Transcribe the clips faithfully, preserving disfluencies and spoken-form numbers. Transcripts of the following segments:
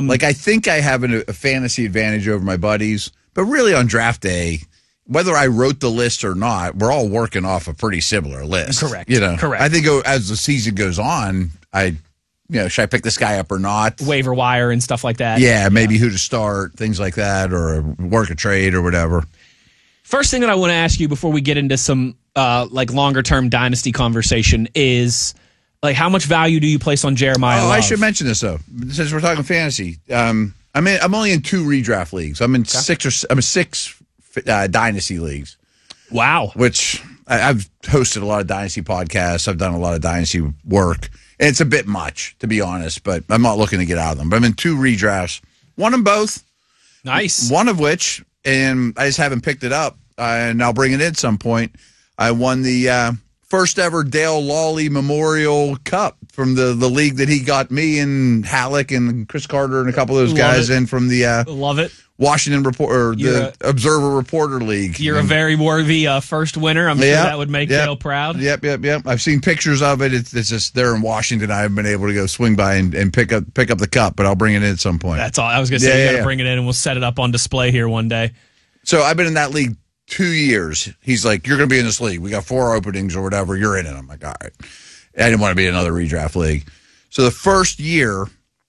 Um, like, I think I have an, a fantasy advantage over my buddies, but really on draft day, whether I wrote the list or not, we're all working off a pretty similar list. Correct. You know, Correct. I think as the season goes on, I, you know, should I pick this guy up or not? Waiver wire and stuff like that. Yeah, maybe yeah. who to start, things like that, or work a trade or whatever. First thing that I want to ask you before we get into some uh, like longer term dynasty conversation is like how much value do you place on Jeremiah Oh, Love? I should mention this though, since we're talking fantasy. Um, I'm in, I'm only in two redraft leagues. I'm in okay. six or I'm in six uh, dynasty leagues. Wow, which I, I've hosted a lot of dynasty podcasts. I've done a lot of dynasty work, and it's a bit much to be honest. But I'm not looking to get out of them. But I'm in two redrafts. Won them both. Nice. One of which, and I just haven't picked it up, uh, and I'll bring it in at some point. I won the uh, first ever Dale Lawley Memorial Cup from the, the league that he got me and Halleck and Chris Carter and a couple of those Love guys it. in from the uh, Love it. Washington Report or the a, Observer Reporter League. You're and, a very worthy uh, first winner. I'm sure yep, that would make yep, Dale proud. Yep, yep, yep. I've seen pictures of it. It's, it's just there in Washington. I haven't been able to go swing by and, and pick up pick up the cup, but I'll bring it in at some point. That's all. I was going to say, yeah, you yeah, got to yeah. bring it in and we'll set it up on display here one day. So I've been in that league two years. He's like, you're going to be in this league. We got four openings or whatever. You're in it. I'm like, all right. I didn't want to be in another redraft league. So the first year,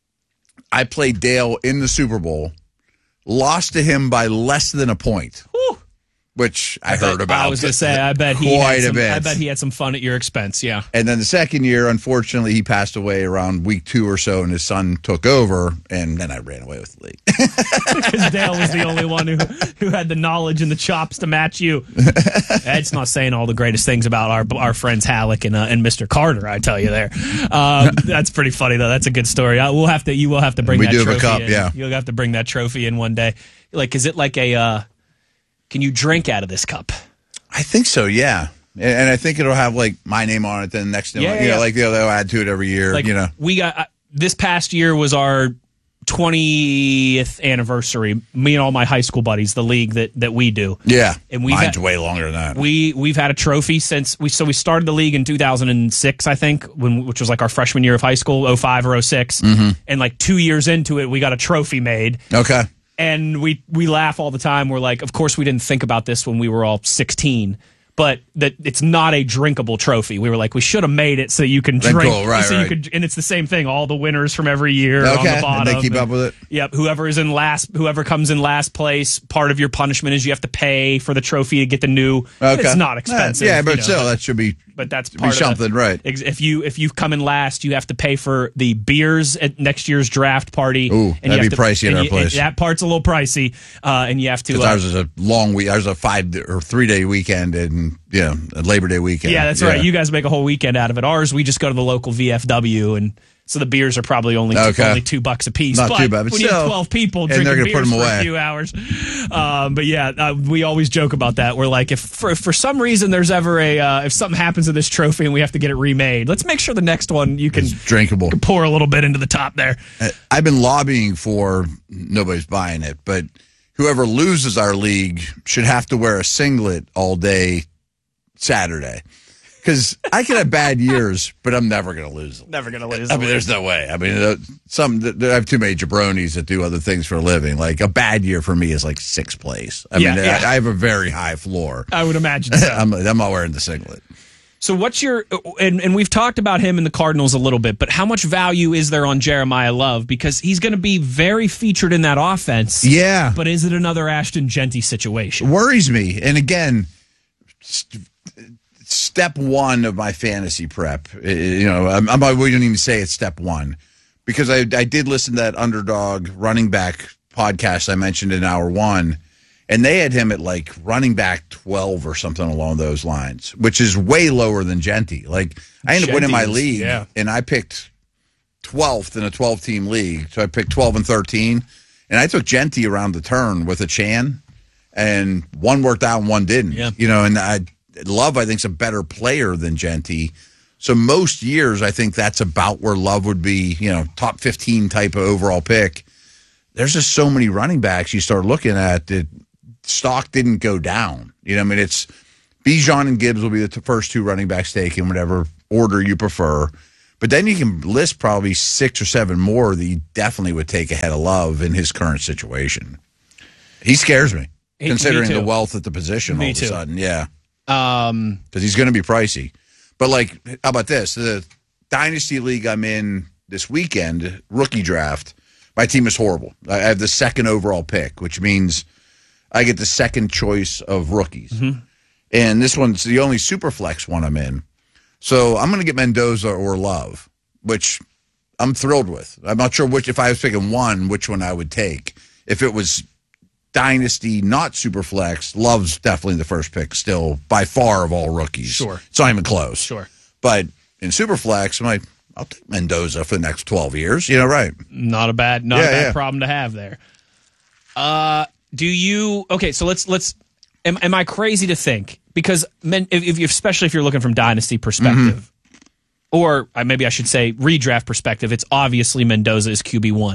I played Dale in the Super Bowl, lost to him by less than a point, Whew. which I, I heard bet, about. I was going to say, I bet he quite had some, a bit. I bet he had some fun at your expense. Yeah. And then the second year, unfortunately, he passed away around week two or so, and his son took over, and then I ran away with the league. Because Dale was the only one who who had the knowledge and the chops to match you. Ed's not saying all the greatest things about our our friends Halleck and uh, and Mister Carter. I tell you there, um, that's pretty funny though. That's a good story. I, we'll have to you will have to bring we that do trophy have a cup, in. yeah. You'll have to bring that trophy in one day. Like, is it like a? Uh, can you drink out of this cup? I think so, yeah. And, and I think it'll have like my name on it. Then next, Yeah, you yeah. know, like they'll, they'll add to it every year. Like, you know, we got uh, this past year was our twentieth anniversary. Me and all my high school buddies, the league that, that we do. yeah. And we've mine's had, way longer than that. We we've had a trophy since we so we started the league in two thousand six, I think, when which was like our freshman year of high school, oh five or oh six, mm-hmm. and like two years into it, we got a trophy made. Okay. And we we laugh all the time. We're like, of course, we didn't think about this when we were all sixteen. But that it's not a drinkable trophy. We were like, we should have made it so you can Then drink. cool, right, so right. you could, and it's the same thing. All the winners from every year Okay. on the bottom. And they keep and, up with it. Yep. Whoever is in last, whoever comes in last place, part of your punishment is you have to pay for the trophy to get the new. Okay. It's not expensive. Yeah, but you know, still, that should be. But that's be part of something, the, right? If you if you come in last, you have to pay for the beers at next year's draft party. Ooh, and that'd you have be to, pricey at our you, place. That part's a little pricey, uh, and you have to. Because Uh, ours is a long week. Ours is a five or three day weekend, and yeah, a Labor Day weekend. yeah, that's right. You guys make a whole weekend out of it. Ours, we just go to the local V F W, and so the beers are probably only Okay. only two bucks a piece. Not but too bad, but when you still, have twelve people and drinking they're gonna beers put 'em for away. a few hours, um, but yeah, uh, we always joke about that. We're like, if for, if for some reason there's ever a uh, if something happens to this trophy and we have to get it remade, let's make sure the next one you can It's drinkable. pour a little bit into the top there. I've been lobbying for, nobody's buying it, but whoever loses our league should have to wear a singlet all day Saturday. Because I can have bad years, but I'm never going to lose. Never gonna lose. I mean, there's no way. I mean, uh, some I have too many jabronis that do other things for a living. Like a bad year for me is like sixth place. I Yeah, mean, yeah. I, I have a very high floor. I would imagine so. I'm, I'm not wearing the singlet. So what's your and, and we've talked about him in the Cardinals a little bit, but how much value is there on Jeremiah Love? Because he's going to be very featured in that offense. Yeah. But is it another Ashton Genty situation? Worries me. And again, st- step one of my fantasy prep, uh, you know, I'm, I'm, we don't even say it's step one because I, I did listen to that Underdog running back podcast I mentioned in hour one, and they had him at like running back twelve or something along those lines, which is way lower than Genty. Like I ended up winning my Genty is- league, yeah. and I picked twelfth in a twelve-team league, so I picked twelve and thirteen, and I took Genty around the turn with a Chan, and one worked out and one didn't. Yeah. You know, and I Love, I think, is a better player than Genty. So most years, I think that's about where Love would be, you know, top fifteen type of overall pick. There's just so many running backs you start looking at that stock didn't go down. You know, I mean, it's Bijan and Gibbs will be the t- first two running backs taken, whatever order you prefer. But then you can list probably six or seven more that you definitely would take ahead of Love in his current situation. He scares me, He- considering me the too. wealth at the position Me all of too. a sudden. Yeah. Um, Because he's going to be pricey. But, like, how about this? The Dynasty League I'm in this weekend, rookie draft, my team is horrible. I have the second overall pick, which means I get the second choice of rookies. Mm-hmm. And this one's the only super flex one I'm in. So I'm going to get Mendoza or Love, which I'm thrilled with. I'm not sure which, if I was picking one, which one I would take. If it was Dynasty, not super flex, Love's definitely the first pick still by far of all rookies. Sure. It's not even close. Sure. But in super flex, I'm like, I'll take Mendoza for the next twelve years. You know, right. not a bad, not Yeah, a bad yeah. problem to have there. Uh, do you? Okay, so let's let's. Am, am I crazy to think because men, if, if you, especially if you're looking from dynasty perspective, Mm-hmm. or uh, maybe I should say redraft perspective, it's obviously Mendoza is Q B one.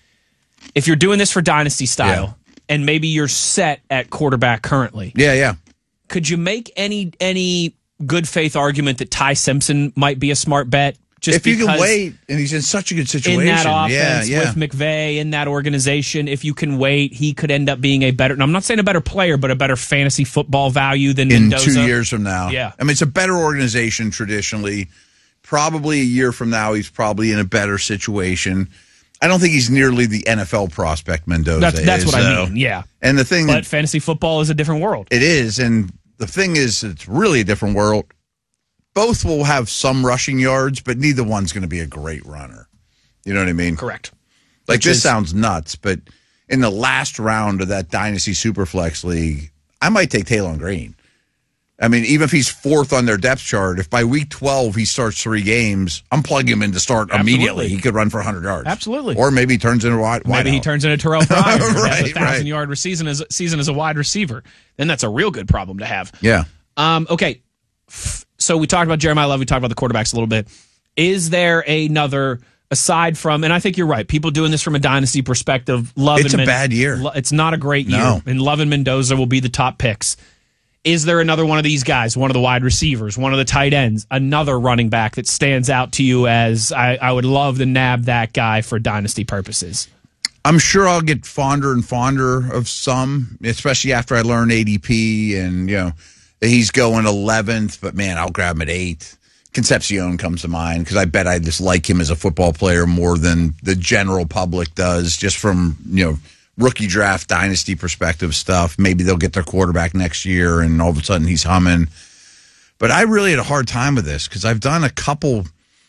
If you're doing this for dynasty style, and maybe you're set at quarterback currently, Yeah, yeah. could you make any any good faith argument that Ty Simpson might be a smart bet? Just If you can because wait, and he's in such a good situation. in that offense yeah, yeah. with McVay in that organization, if you can wait, he could end up being a better. And I'm not saying a better player, but a better fantasy football value than in Mendoza. two years from now. Yeah. I mean, it's a better organization traditionally. Probably a year from now, he's probably in a better situation. I don't think he's nearly the N F L prospect Mendoza That's that's is, what I though. mean. Yeah, And the thing but fantasy football is a different world. it is, and the thing is, it's really a different world. Both will have some rushing yards, but neither one's going to be a great runner. You know what I mean? Correct. Like, Which this is- sounds nuts, but in the last round of that Dynasty Superflex League, I might take Taylor Green. I mean, even if he's fourth on their depth chart, if by week twelve he starts three games, I'm plugging him in to start Absolutely. immediately. He could run for one hundred yards. Absolutely. Or maybe he turns into a wide Maybe he wideout. turns into Terrell Pryor and has a Right, thousand right. yard season as season as a wide receiver. Then that's a real good problem to have. Yeah. Um, okay, F- so we talked about Jeremiah Love. We talked about the quarterbacks a little bit. Is there another aside from? And I think you're right. People doing this from a dynasty perspective. Love It's and a bad year. Lo- It's not a great year, No. and Love and Mendoza will be the top picks. Is there another one of these guys, one of the wide receivers, one of the tight ends, another running back that stands out to you as I, I would love to nab that guy for dynasty purposes? I'm sure I'll get fonder and fonder of some, especially after I learn A D P and, you know, he's going eleventh, but man, I'll grab him at eighth. Concepcion comes to mind because I bet I just like him as a football player more than the general public does, just from, you know, rookie draft dynasty perspective stuff. Maybe they'll get their quarterback next year and all of a sudden he's humming. But I really had a hard time with this because I've done a couple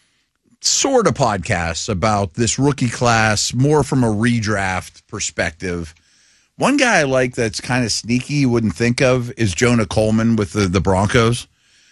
sort of podcasts about this rookie class more from a redraft perspective. One guy I like that's kind of sneaky you wouldn't think of is Jonah Coleman with the, the Broncos.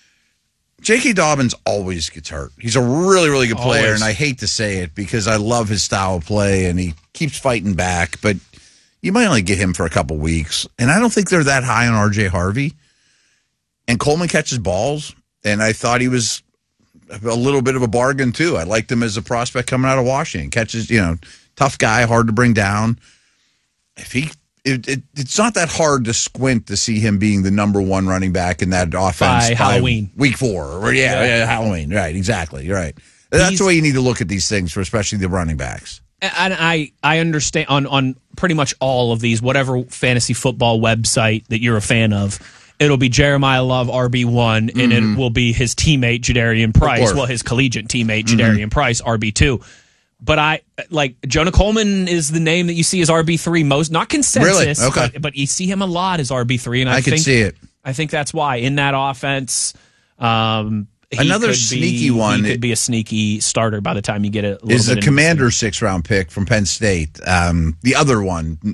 J K. Dobbins always gets hurt. He's a really, really good player, Always. and I hate to say it because I love his style of play, and he keeps fighting back, but you might only get him for a couple weeks. And I don't think they're that high on R J. Harvey. And Coleman catches balls, and I thought he was a little bit of a bargain, too. I liked him as a prospect coming out of Washington. Catches, you know, tough guy, hard to bring down. If he... It, it, it's not that hard to squint to see him being the number one running back in that offense By Halloween. week four. Or, yeah, Yeah. yeah, Halloween. Right, exactly. You're right. That's He's- the way you need to look at these things, for especially the running backs. And I, I understand on, on pretty much all of these, whatever fantasy football website that you're a fan of, it'll be Jeremiah Love R B one, and it will be his teammate Jadarian Price, course. well, his collegiate teammate Jadarian Price R B two. But I like Jonah Coleman is the name that you see as R B three most, not consensus, Really? Okay. but, but you see him a lot as R B three, and I, I can think see it. I think that's why in that offense. Um, he Another could sneaky be, one- He could be a sneaky starter by the time you get it. A little Is bit the into Commander six round pick from Penn State. Um, the other one, n-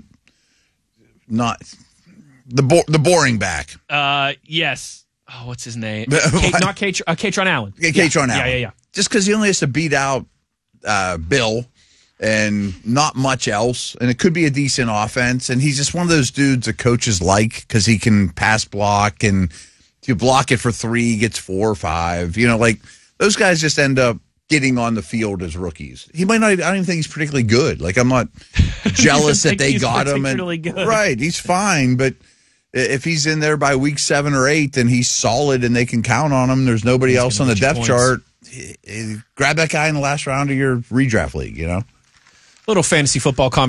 not the bo- the boring back. Uh, yes. Oh, what's his name? What? Kate, not Kate. Uh, Katron Allen. Yeah, yeah. Katron Allen. Yeah, yeah, yeah. Just because he only has to beat out uh, Bill and not much else, and it could be a decent offense. And he's just one of those dudes that coaches like because he can pass block, and if you block it for three, he gets four or five. You know, like those guys just end up getting on the field as rookies. He might not. I don't even think he's particularly good. Like I'm not jealous that think they he's got him. And, particularly good. right, he's fine, but. If he's in there by week seven or eight, then he's solid and they can count on him. There's nobody He's else on gonna the get you depth points. chart. eh, grab that guy in the last round of your redraft league, you know? Little fantasy football conversation.